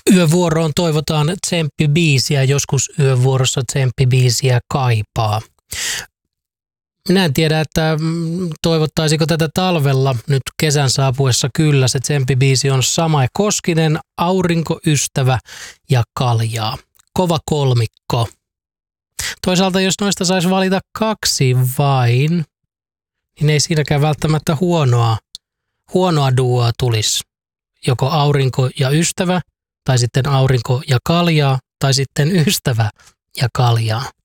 Yövuoroon toivotaan tsemppibiisiä, joskus yövuorossa tsemppibiisiä kaipaa. Minä en tiedä, että toivottaisiko tätä talvella nyt kesän saapuessa kyllä. Se tsemppibiisi on Samae Koskinen, Aurinkoystävä ja Kaljaa. Kova kolmikko. Toisaalta jos noista saisi valita kaksi vain, niin ei siinäkään välttämättä huonoa duoa tulisi. Joko Aurinko ja Ystävä, tai sitten Aurinko ja Kaljaa, tai sitten Ystävä ja Kaljaa.